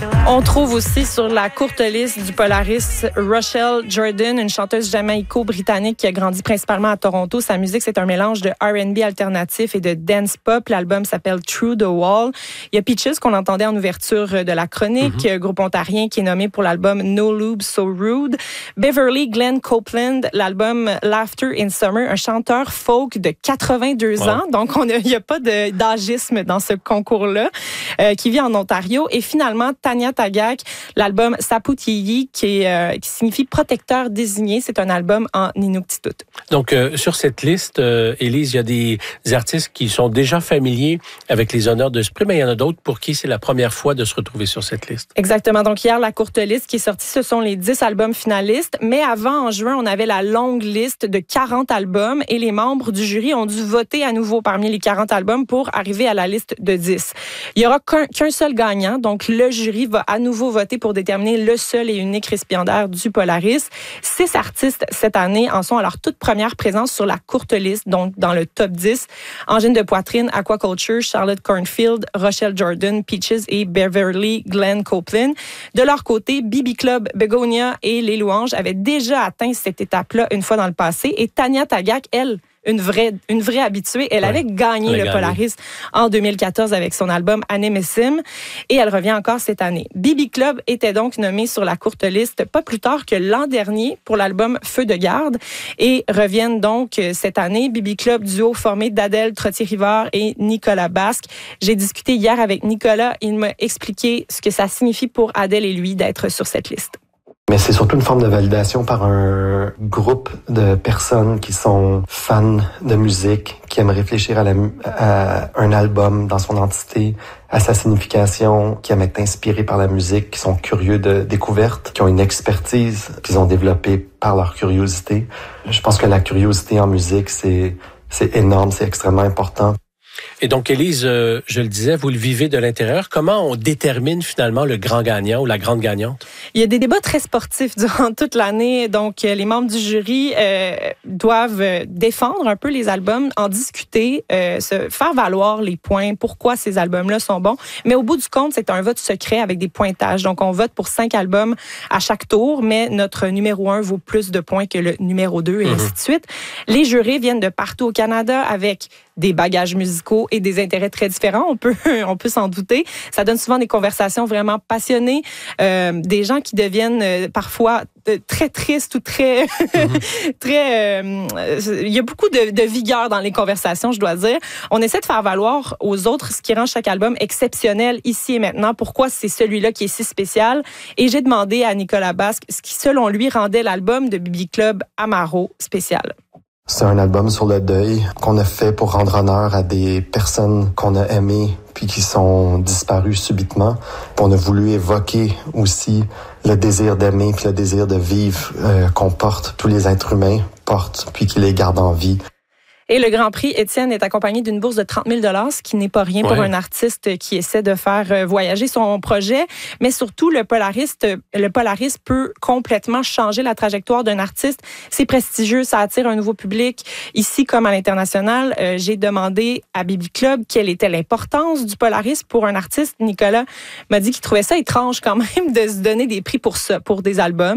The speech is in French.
On trouve aussi sur la courte liste du Polaris Rochelle Jordan, une chanteuse jamaïco-britannique qui a grandi principalement à Toronto. Sa musique, c'est un mélange de R&B alternatif et de dance pop. L'album s'appelle Through the Wall. Il y a Peaches qu'on entendait en ouverture de la chronique, groupe ontarien qui est nommé pour l'album No Lube So Rude. Beverly Glenn Copeland, l'album Laughter in Summer, un chanteur folk de 82 ans. Donc, il n'y a pas d'agisme dans ce concours-là, qui vit en Ontario. Et finalement, Tanya Tagaq, l'album Saputiyi, qui signifie protecteur désigné. C'est un album en Inuktitut. Donc, sur cette liste, Élise, il y a des artistes qui sont déjà familiers avec les honneurs de ce prix, mais il y en a d'autres pour qui c'est la première fois de se retrouver sur cette liste. Exactement. Donc, hier, la courte liste qui est sortie, ce sont les 10 albums finalistes. Mais avant, en juin, on avait la longue liste de 40 albums et les membres du jury ont dû voter à nouveau parmi les 40 albums pour arriver à la liste de 10. Il n'y aura qu'un seul gagnant. Donc, le jury va à nouveau voter pour déterminer le seul et unique récipiendaire du Polaris. 6 artistes cette année en sont à leur toute première présence sur la courte liste, donc dans le top 10. Angine de poitrine, Aquaculture, Charlotte Cornfield, Rochelle Jordan, Peaches et Beverly Glenn Copeland. De leur côté, BB Club, Begonia et Les Louanges avaient déjà atteint cette étape-là une fois dans le passé. Et Tanya Tagaq, elle, une vraie habituée. Elle avait gagné le Polaris en 2014 avec son album Anemessim et elle revient encore cette année. BB Club était donc nommé sur la courte liste pas plus tard que l'an dernier pour l'album Feu de garde et reviennent donc cette année. BB Club, duo formé d'Adèle Trottier-Rivard et Nicolas Basque. J'ai discuté hier avec Nicolas. Il m'a expliqué ce que ça signifie pour Adèle et lui d'être sur cette liste. Mais c'est surtout une forme de validation par un groupe de personnes qui sont fans de musique, qui aiment réfléchir à un album dans son entité, à sa signification, qui aiment être inspirés par la musique, qui sont curieux de découvertes, qui ont une expertise qu'ils ont développée par leur curiosité. Je pense que la curiosité en musique, c'est énorme, c'est extrêmement important. Et donc, Élise, je le disais, vous le vivez de l'intérieur. Comment on détermine finalement le grand gagnant ou la grande gagnante? Il y a des débats très sportifs durant toute l'année. Donc, les membres du jury doivent défendre un peu les albums, en discuter, se faire valoir les points, pourquoi ces albums-là sont bons. Mais au bout du compte, c'est un vote secret avec des pointages. Donc, on vote pour 5 albums à chaque tour, mais notre numéro 1 vaut plus de points que le numéro 2 et ainsi de suite. Les jurés viennent de partout au Canada avec des bagages musicaux et des intérêts très différents. On peut s'en douter. Ça donne souvent des conversations vraiment passionnées, des gens qui deviennent parfois très tristes ou très, il y a beaucoup de vigueur dans les conversations, je dois dire. On essaie de faire valoir aux autres ce qui rend chaque album exceptionnel ici et maintenant. Pourquoi c'est celui-là qui est si spécial? Et j'ai demandé à Nicolas Basque ce qui, selon lui, rendait l'album de BB Club Amaro spécial. C'est un album sur le deuil qu'on a fait pour rendre honneur à des personnes qu'on a aimées puis qui sont disparues subitement. On a voulu évoquer aussi le désir d'aimer puis le désir de vivre qu'on porte, tous les êtres humains portent puis qui les gardent en vie. Et le Grand Prix Étienne est accompagné d'une bourse de 30 000 $, ce qui n'est pas rien pour un artiste qui essaie de faire voyager son projet. Mais surtout, le Polaris peut complètement changer la trajectoire d'un artiste. C'est prestigieux, ça attire un nouveau public. Ici, comme à l'international, j'ai demandé à BB Club quelle était l'importance du Polaris pour un artiste. Nicolas m'a dit qu'il trouvait ça étrange quand même de se donner des prix pour ça, pour des albums.